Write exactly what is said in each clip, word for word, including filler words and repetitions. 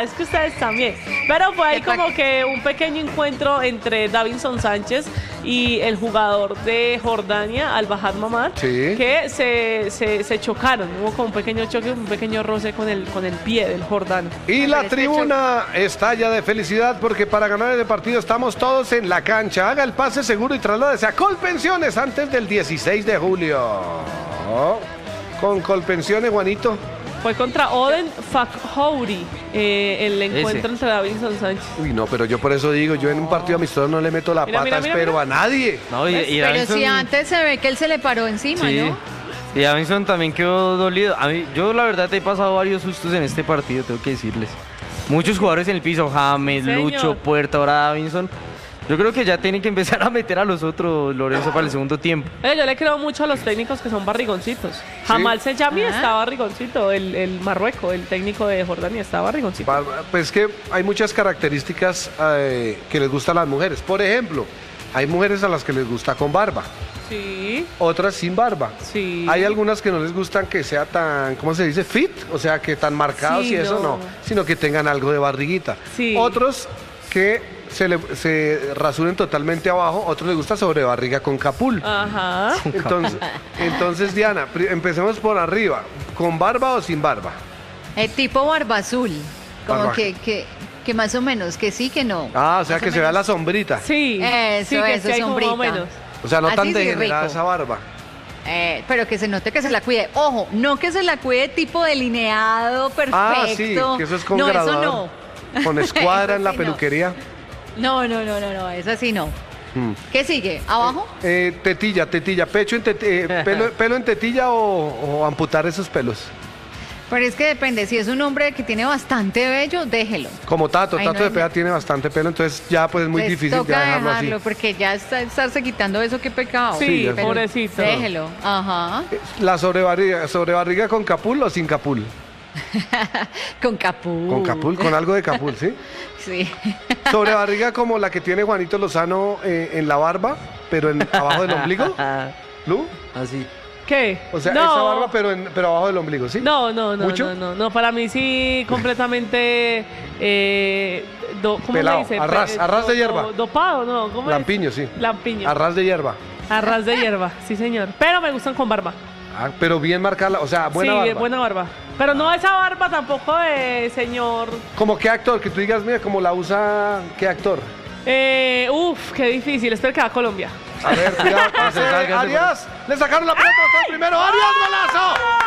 es que ustedes también. Pero fue ahí como que un pequeño encuentro entre Davinson Sánchez y el jugador de Jordania, Al-Bahad Mamad, sí. que se, se, se chocaron. Hubo como un pequeño choque, un pequeño roce con el, con el pie del jordano. Y la tribuna estalla de felicidad porque para ganar el partido estamos todos en la cancha. Haga el pase seguro y trasládese a Colpensiones antes del dieciséis de julio. Oh, con Colpensiones, Juanito. Fue contra Oden Fakhouri, eh, el encuentro Ese. entre Davinson Sánchez. Uy, no, pero yo por eso digo, yo en un partido amistoso no le meto la mira, pata, mira, mira, espero mira. a nadie. No, y, y pero Davinson... si antes se ve que él se le paró encima, sí. ¿no? Y Davinson también quedó dolido. A mí, yo la verdad he pasado varios sustos en este partido, tengo que decirles. Muchos jugadores en el piso, James, Señor. Lucho, Puerta, ahora Davinson. Yo creo que ya tienen que empezar a meter a los otros, Lorenzo, para el segundo tiempo. Oye, yo le creo mucho a los técnicos que son barrigoncitos. ¿Sí? Jamal Sejami está barrigoncito, el, el Marruecos, el técnico de Jordania está barrigoncito. Pues que hay muchas características eh, que les gustan a las mujeres. Por ejemplo, hay mujeres a las que les gusta con barba. Sí. Otras sin barba. Sí. Hay algunas que no les gustan que sea tan, ¿cómo se dice? Fit, o sea, que tan marcados sí, y eso no. no, sino que tengan algo de barriguita. Sí. Otros que se, le, se rasuren totalmente abajo, otros les gusta sobre barriga con capul. Ajá. Entonces, entonces Diana, empecemos por arriba, ¿con barba o sin barba? El tipo barba azul, como barba. Que, que, que más o menos, que sí, que no. Ah, o sea, más que se vea la sombrita. Sí, eso, sí, que eso, sí sombrita. Menos. O sea, no Así tan sí, degenerada rico. esa barba. Eh, pero que se note que se la cuide. Ojo, no que se la cuide tipo delineado, perfecto. Ah, sí, que eso es con no, graduador. eso no. Con escuadra en la sí peluquería. No, no, no, no, no, eso sí no. Hmm. ¿Qué sigue? ¿Abajo? Eh, eh, tetilla, tetilla, pecho en tetilla, eh, pelo, pelo en tetilla o, o amputar esos pelos. Pero es que depende, si es un hombre que tiene bastante vello, déjelo. Como Tato, Ahí Tato no de Pea tiene bastante pelo, entonces ya pues es muy Les difícil toca ya dejarlo, dejarlo así. porque ya está estarse quitando eso, qué pecado. Sí, sí pobrecito. Déjelo, ajá. La sobrebarriga, sobrebarriga con capul o sin capul. Con capul. Con capul, con algo de capul, ¿sí? Sí. Sobrebarriga como la que tiene Juanito Lozano eh, en la barba, pero en, abajo del ombligo. ¿Lu? Así. ¿Qué? O sea, no. esa barba, pero, en, pero abajo del ombligo, ¿sí? No, no, no, ¿Mucho? no, no, no, para mí sí completamente, eh, do, ¿cómo Pelado, le dice? a ras, a ras de hierba. Do, dopado, ¿no? ¿Cómo Lampiño, es? sí. Lampiño. A ras de hierba. A ras de hierba, sí señor. Pero me gustan con barba. Ah, pero bien marcada, o sea, buena sí, barba. buena barba. Pero no esa barba tampoco de señor. ¿Como qué actor? Que tú digas, mira, como la usa, ¿qué actor? Eh, uf, qué difícil. Espero que va a Colombia. A ver, cuidado, pase, Arias. Le sacaron la pelota hasta el primero. Arias, golazo.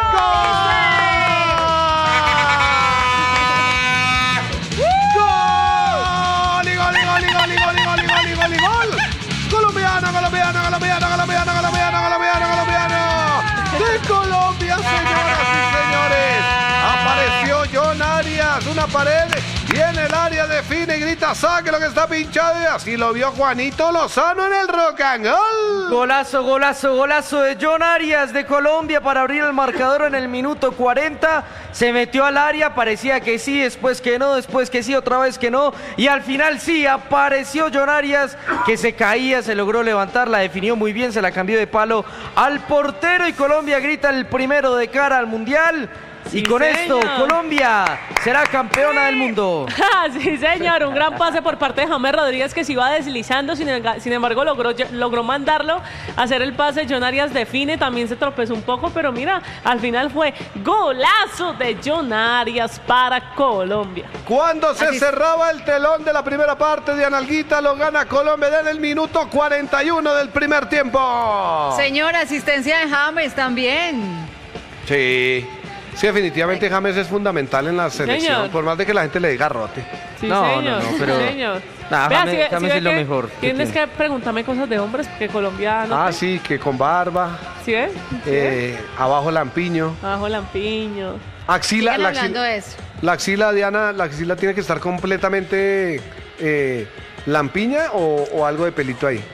¡Gol! ¡Gol! ¡Y gol, y gol, y gol, y gol, y gol, y gol, y gol, y gol! Colombiano, colombiano, colombiano, colombiano, colombiano, colombiano, colombiano. De Colombia, señoras y señores. Apareció John Arias, una pared. Y en el área define y grita, saque lo que está pinchado. Y así lo vio Juanito Lozano en el rock and roll. Golazo, golazo, golazo de John Arias de Colombia para abrir el marcador en el minuto cuarenta. Se metió al área, parecía que sí, después que no, después que sí, otra vez que no. Y al final sí, apareció John Arias, que se caía, se logró levantar, la definió muy bien, se la cambió de palo al portero. Y Colombia grita el primero de cara al Mundial. Sí, y con señor. esto, Colombia será campeona del mundo. Sí, señor, un gran pase por parte de James Rodríguez que se iba deslizando, sin, el, sin embargo logró, logró mandarlo a hacer el pase. John Arias define, también se tropezó un poco, pero mira, al final fue golazo de John Arias para Colombia. Cuando se Así cerraba el telón de la primera parte de Analguita, lo gana Colombia en el minuto cuarenta y uno del primer tiempo. Señor, asistencia de James también. Sí. Sí, definitivamente James es fundamental en la selección, Señor. por más de que la gente le diga rote. Sí, No, no, señor, no, pero- sí, señor. Nah, Vea, James- si ve- James si ve es lo que mejor que Tienes tiene. que preguntarme cosas de hombres, porque Colombia no. Ah, te- sí, que con barba, ¿Sí ves? ¿Sí eh, abajo lampiño. ves? Abajo Lampiño. Axila, Sigan la hablando axila, de eso. la axila, Diana, la axila tiene que estar completamente eh, lampiña o, o algo de pelito ahí.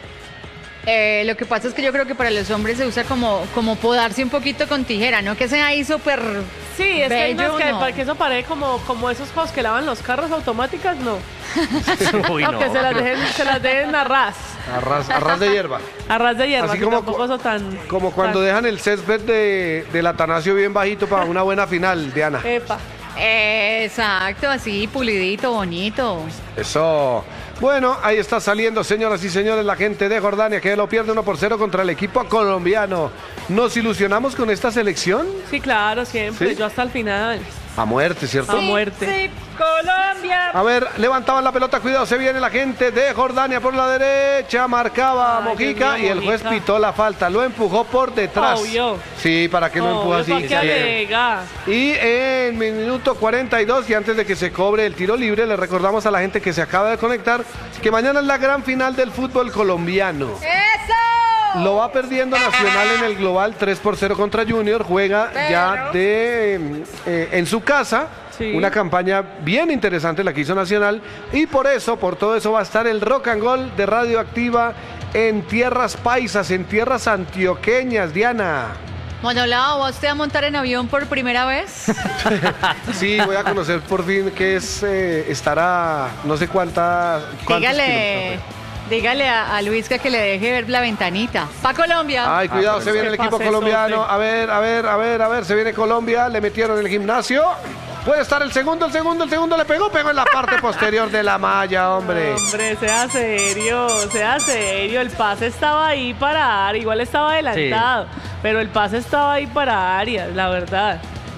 Eh, lo que pasa es que yo creo que para los hombres se usa como, como podarse un poquito con tijera, ¿no? Que sea ahí súper... Sí, es que hay bello, unas que, no. para que eso parece como, como esos juegos que lavan los carros automáticas, no. Uy, No, no. que se las dejen, se las dejen a ras. Arras, arras de hierba. A ras de hierba, Así que como tampoco cu- son tan... Como cuando tan- dejan el césped de, del Atanasio bien bajito para una buena final, Diana. Epa. Exacto, así, pulidito, bonito. Eso. Bueno, ahí está saliendo, señoras y señores, la gente de Jordania que lo pierde uno por cero contra el equipo colombiano. ¿Nos ilusionamos con esta selección? Sí, claro, siempre. ¿Sí? Yo hasta el final. A muerte, ¿cierto? A muerte. Sí, Colombia. A ver, levantaban la pelota, cuidado, se viene la gente de Jordania por la derecha, marcaba Ay, Mojica Dios mío, y el juez Mojica. pitó la falta, lo empujó por detrás. Obvio. Sí, para que no Obvio, empuja ¿pa' así. qué alega? Y en minuto cuarenta y dos, y antes de que se cobre el tiro libre, le recordamos a la gente que se acaba de conectar que mañana es la gran final del fútbol colombiano. ¡Eso! Lo va perdiendo Nacional en el global tres por cero contra Junior, juega ya de eh, en su casa. Sí. Una campaña bien interesante la que hizo Nacional y por eso, por todo eso va a estar el Rock and Roll de Radioactiva en tierras paisas, en tierras antioqueñas, Diana. Monolao, ¿vas usted a montar en avión por primera vez? Sí, voy a conocer por fin que es eh, estará no sé cuántas cuántos Dígale, kilómetros. dígale a, a Luisca que le deje ver la ventanita. ¡Pa' Colombia! Ay, cuidado, Ah, se viene el qué equipo pasesote. colombiano. A ver, a ver, a ver, a ver, se viene Colombia, le metieron en el gimnasio. Puede estar el segundo, el segundo, el segundo le pegó, pegó en la parte posterior de la malla, hombre. Hombre, sea serio, sea serio. El pase estaba ahí para Arias, igual estaba adelantado, pero el pase estaba ahí para Arias, la verdad.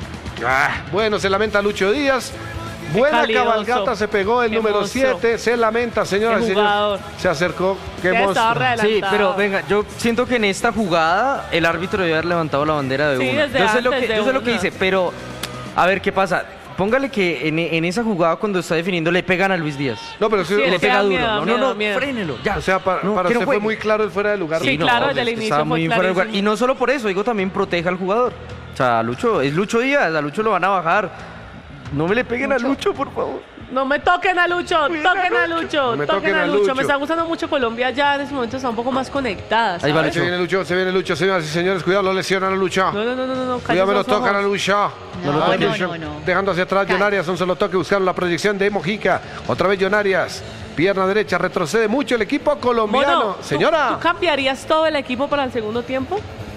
Ah, bueno, se lamenta Lucho Díaz. Buena calidoso. cabalgata se pegó el Qué número monstruo. siete. Se lamenta, señoras y Qué señores. jugador. Se acercó. Qué Ya estaba monstruo. re Sí, adelantado. pero venga, yo siento que en esta jugada el árbitro debe haber levantado la bandera de Sí, una. desde Yo sé lo antes que, de yo sé lo que una. dice, pero a ver qué pasa. Póngale que en, en esa jugada cuando está definiendo le pegan a Luis Díaz. No, pero sí, Sí, o le Le sea, pega da duro. miedo, no, miedo, no, no, miedo. frénelo. Ya. o sea, para, No, para que no usted fue juegue. muy claro el fuera de lugar. Sí, no, claro, es desde el que inicio estaba fue muy fuera de lugar. clarísimo. Y no solo por eso, digo, también proteja al jugador. O sea, a Lucho, es Lucho Díaz, a Lucho lo van a bajar. No me le peguen a Lucho, por favor. No me toquen a Lucho, toquen a Lucho, No me toquen toquen a a Lucho. Lucho. Me está gustando mucho Colombia ya en ese momento, está un poco más conectada. Ahí va ¿sabes? Se viene Lucho, se viene Lucho, señoras y señores. Cuidado, lo lesionan a Lucho. No, no, no, no, no. Cuidado, me lo cállese los tocan a ojos. Lucho. No, Ay, no, Lucho. no, no. Dejando hacia atrás, Cállate. John Arias, un solo toque, buscaron la proyección de Mojica. Otra vez John Arias. Pierna derecha, retrocede mucho el equipo colombiano. Mono, ¿tú- Señora. ¿tú cambiarías todo el equipo para el segundo tiempo?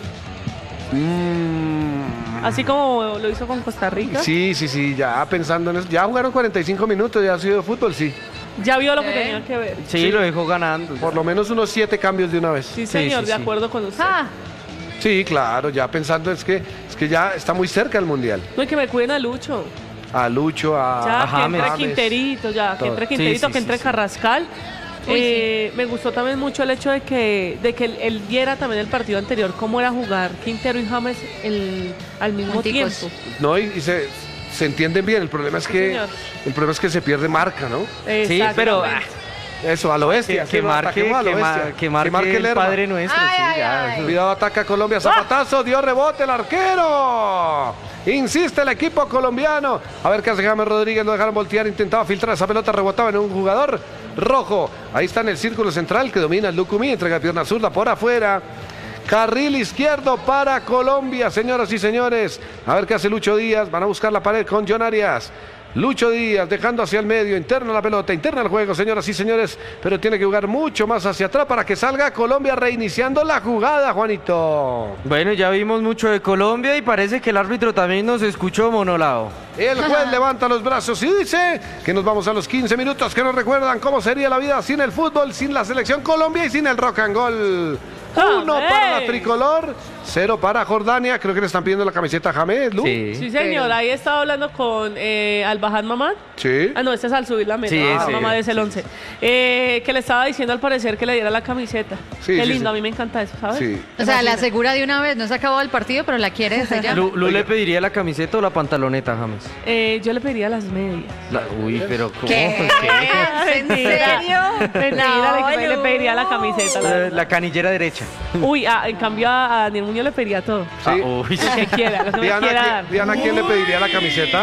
Mm, Así como lo hizo con Costa Rica. sí, sí, sí, ya pensando en eso. Ya jugaron cuarenta y cinco minutos, ya ha sido fútbol, sí. Ya vio lo que ¿Eh? tenía que ver. Sí, Sí. lo dejó ganando. Por lo menos unos siete cambios de una vez. Sí, Sí, señor, sí, de sí. acuerdo con usted. Ah, Sí, claro, ya pensando es que es que ya está muy cerca el mundial. No hay que me cuiden a Lucho. A Lucho, a, Ya, a que entre James. Quinterito, ya, que Todo. entre Sí, Quinterito, sí, que sí, entre sí. Carrascal. Uy, Eh, Me gustó también mucho el hecho de que, de que él, él viera también el partido anterior, cómo era jugar Quintero y James el- al mismo Junticos. tiempo. No, y, y se, se entienden bien. El problema es que señor. el problema es que se pierde marca, ¿no? Sí, pero ah, Exactamente. Eso, a lo que, bestia. que sí, lo marque, ataquemos a lo que, ma- bestia. que marque el Lerma. Padre Nuestro. Ay, sí, ay, ya, ay. eso- Cuidado, ataca Colombia, zapatazo, dio rebote el arquero. Insiste el equipo colombiano. A ver qué hace James Rodríguez, lo dejaron voltear, intentaba filtrar esa pelota, rebotaba en un jugador rojo. Ahí está en el círculo central que domina el Lucumí, entrega pierna zurda por afuera. Carril izquierdo para Colombia, señoras y señores. A ver qué hace Lucho Díaz, van a buscar la pared con John Arias. Lucho Díaz dejando hacia el medio, interna la pelota, interna el juego, señoras y señores, pero tiene que jugar mucho más hacia atrás para que salga Colombia reiniciando la jugada, Juanito. Bueno, ya vimos mucho de Colombia y parece que el árbitro también nos escuchó, Monolao. El juez levanta los brazos y dice que nos vamos a los quince minutos que nos recuerdan cómo sería la vida sin el fútbol, sin la selección Colombia y sin el rock and roll. Uno ¡Amén! para la tricolor, cero para Jordania. Creo que le están pidiendo la camiseta a James, Lu. Sí, señor, Pero- ahí estaba hablando con eh, Al-Bahad Mamad. Sí. Ah, no, este es al subir la meta. Sí, Ah, sí, Mamad es el sí, once. Eh, que le estaba diciendo al parecer que le diera la camiseta. Sí, Qué sí, lindo, sí. a mí me encanta eso, ¿sabes? Sí. o sea, la asegura de una vez, no se ha acabado el partido, pero la quiere desde ya. Lu, Lu le pediría la camiseta o la pantaloneta, James. Eh, yo le pediría las medias. La- uy, pero ¿cómo? ¿Qué? ¿En Mentira. serio? Mentira, No, le, le Lu. pediría la camiseta. la La, verdad. la canillera derecha. Uy, ah, en cambio a, a Daniel Muñoz le pediría todo. Sí. Ah, uy. Lo que quiera, lo que me Diana, quiera ¿quién- dar. Diana, ¿quién le pediría la camiseta?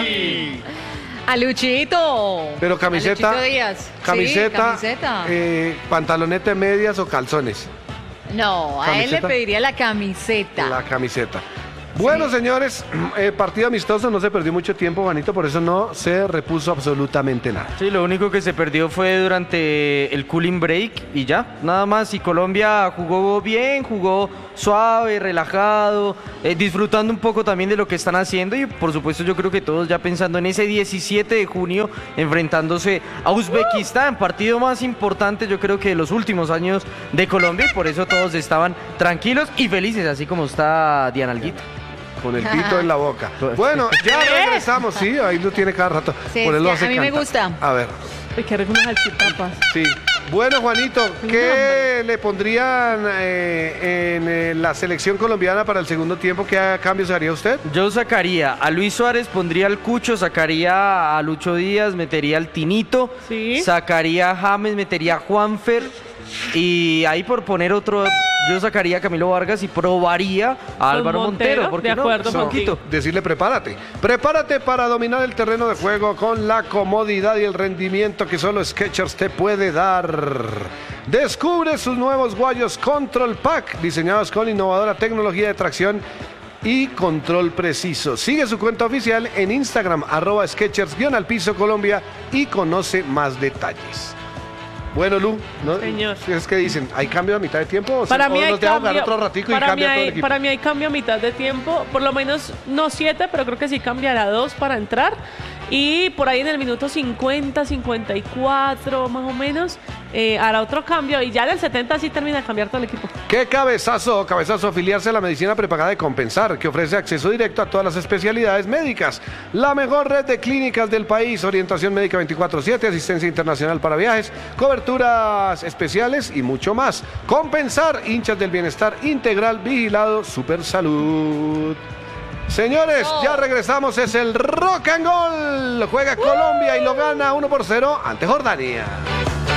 A Luchito. Pero camiseta, A Luchito Díaz. camiseta, Sí, camiseta. eh, pantaloneta de medias o calzones. No, a él le ¿Camiseta? pediría la camiseta. La camiseta. Bueno, señores, eh, partido amistoso, no se perdió mucho tiempo, Juanito, por eso no se repuso absolutamente nada. Sí, lo único que se perdió fue durante el cooling break y ya, nada más. Y Colombia jugó bien, jugó suave, relajado, eh, disfrutando un poco también de lo que están haciendo y por supuesto yo creo que todos ya pensando en ese diecisiete de junio enfrentándose a Uzbekistán, partido más importante yo creo que de los últimos años de Colombia y por eso todos estaban tranquilos y felices, así como está Diana Alguita. Con el pito en la boca. Bueno, ya regresamos, sí, ahí lo tiene cada rato. Sí, Por él lo sí, hace a mí me cantar. gusta. A ver, Ay, qué rico unas salchipapas. sí. Bueno, Juanito, ¿qué le pondrían eh, en eh, la selección colombiana para el segundo tiempo? ¿Qué cambios haría usted? Yo sacaría a Luis Suárez, pondría al Cucho, sacaría a Lucho Díaz, metería al Tinito, Sí. sacaría a James, metería a Juanfer y ahí por poner otro, yo sacaría a Camilo Vargas y probaría a Álvaro Montero, Montero, ¿por qué de no? acuerdo Un poquito. Decirle prepárate. Prepárate para dominar el terreno de juego con la comodidad y el rendimiento que solo Skechers te puede dar. Descubre sus nuevos guayos Control Pack, diseñados con innovadora tecnología de tracción y control preciso. Sigue su cuenta oficial en Instagram, arroba Skechers guión al piso Colombia y conoce más detalles. Bueno, Lu, ¿no? Señor. Es que dicen, ¿hay cambio a mitad de tiempo? ¿O Para se- mí, o hay nos deja jugar cambio, otro ratico y para, mí cambia todo el hay, equipo? para mí hay cambio a mitad de tiempo, por lo menos no siete, pero creo que sí cambiará dos para entrar. Y por ahí en el minuto cincuenta, cincuenta y cuatro más o menos, eh, hará otro cambio y ya en el setenta sí termina de cambiar todo el equipo. ¡Qué cabezazo! Cabezazo afiliarse a la medicina prepagada de Compensar, que ofrece acceso directo a todas las especialidades médicas. La mejor red de clínicas del país, orientación médica veinticuatro siete, asistencia internacional para viajes, coberturas especiales y mucho más. Compensar, hinchas del bienestar integral, vigilado, super salud. Señores, ya regresamos, es el Rock and Goal. Juega Colombia y lo gana uno por cero ante Jordania.